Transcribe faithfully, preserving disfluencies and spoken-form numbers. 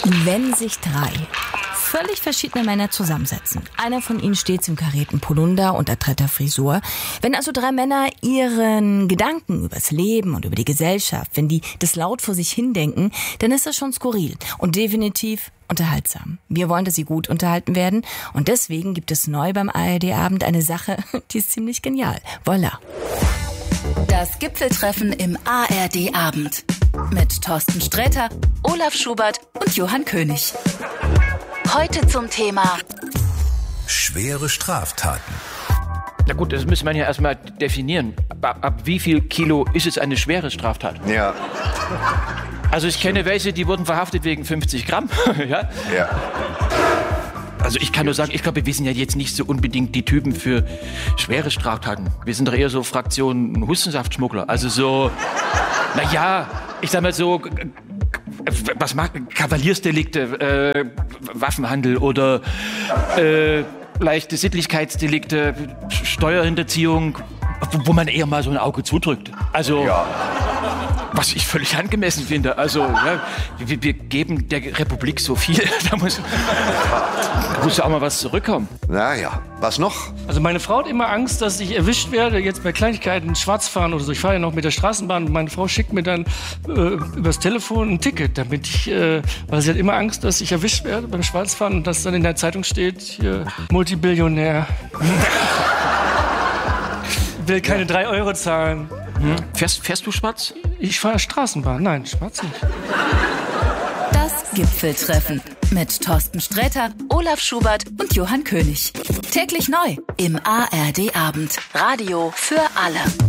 Wenn sich drei völlig verschiedene Männer zusammensetzen. Einer von ihnen stets im karierten Polunder und adretter Frisur. Wenn also drei Männer ihren Gedanken übers Leben und über die Gesellschaft, wenn die das laut vor sich hindenken, dann ist das schon skurril und definitiv unterhaltsam. Wir wollen, dass sie gut unterhalten werden und deswegen gibt es neu beim A R D-Abend eine Sache, die ist ziemlich genial. Voilà. Das Gipfeltreffen im A R D-Abend mit Thorsten Sträter, Olaf Schubert und Johann König. Heute zum Thema schwere Straftaten. Na gut, das müsste man ja erstmal definieren. Ab, ab wie viel Kilo ist es eine schwere Straftat? Ja. Also ich kenne welche, die wurden verhaftet wegen fünfzig Gramm. ja? Ja. Also ich kann nur sagen, ich glaube, wir sind ja jetzt nicht so unbedingt die Typen für schwere Straftaten. Wir sind doch eher so Fraktion Hustensaftschmuggler. Also so, naja, ich sag mal so, was mag Kavaliersdelikte, äh, Waffenhandel oder äh, leichte Sittlichkeitsdelikte, Steuerhinterziehung, wo man eher mal so ein Auge zudrückt. Also, Ja. was ich völlig angemessen finde. Also, ja, wir, wir geben der Republik so viel, da muss, da muss ja auch mal was zurückkommen. Naja, was noch? Also meine Frau hat immer Angst, dass ich erwischt werde, jetzt bei Kleinigkeiten schwarz fahren oder so. Ich fahre ja noch mit der Straßenbahn und meine Frau schickt mir dann äh, übers Telefon ein Ticket, damit ich, äh, weil sie hat immer Angst, dass ich erwischt werde beim Schwarzfahren und dass dann in der Zeitung steht, hier, Multibillionär. Will keine drei Euro zahlen. Hm? Fährst, fährst du schwarz? Ich fahre Straßenbahn. Nein, schwarz nicht. das Gipfeltreffen mit Thorsten Sträter, Olaf Schubert und Johann König. Täglich neu im A R D-Abend. Radio für alle.